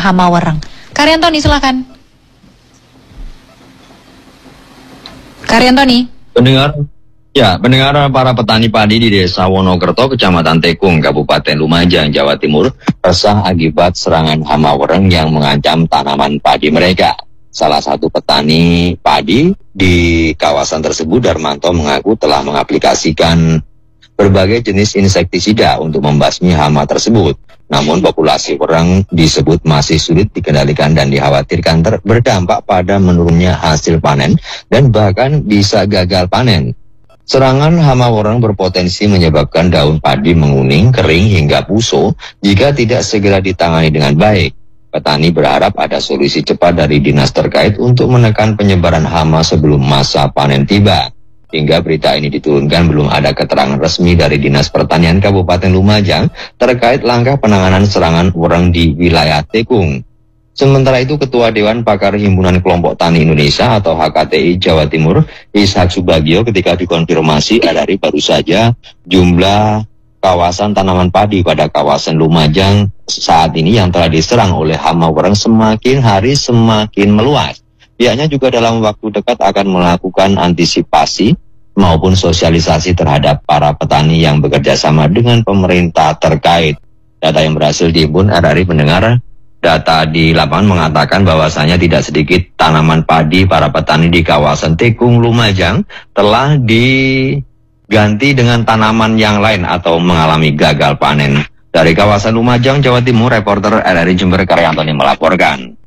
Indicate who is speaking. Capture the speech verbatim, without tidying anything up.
Speaker 1: hama wereng. Karyantoni, silakan. Karyantoni.
Speaker 2: Pendengar, ya, pendengar para petani padi di Desa Wonokerto, Kecamatan Tekung, Kabupaten Lumajang, Jawa Timur, resah akibat serangan hama wereng yang mengancam tanaman padi mereka. Salah satu petani padi di kawasan tersebut, Darmanto, mengaku telah mengaplikasikan berbagai jenis insektisida untuk membasmi hama tersebut. Namun populasi wereng disebut masih sulit dikendalikan dan dikhawatirkan ter- berdampak pada menurunnya hasil panen dan bahkan bisa gagal panen. Serangan hama wereng berpotensi menyebabkan daun padi menguning, kering hingga busuk jika tidak segera ditangani dengan baik. Petani berharap ada solusi cepat dari dinas terkait untuk menekan penyebaran hama sebelum masa panen tiba. Hingga berita ini diturunkan belum ada keterangan resmi dari Dinas Pertanian Kabupaten Lumajang terkait langkah penanganan serangan wereng di wilayah Tekung. Sementara itu, Ketua Dewan Pakar Himpunan Kelompok Tani Indonesia atau H K T I Jawa Timur, Ishak Subagio, ketika dikonfirmasi dari baru saja jumlah kawasan tanaman padi pada kawasan Lumajang saat ini yang telah diserang oleh hama wereng semakin hari semakin meluas. Pihaknya juga dalam waktu dekat akan melakukan antisipasi maupun sosialisasi terhadap para petani yang bekerja sama dengan pemerintah terkait. Data yang berhasil dihimpun R R I pendengar, data di lapangan mengatakan bahwasanya tidak sedikit tanaman padi para petani di kawasan Tekung Lumajang telah diganti dengan tanaman yang lain atau mengalami gagal panen. Dari kawasan Lumajang, Jawa Timur, reporter R R I Jember Karyantoni melaporkan.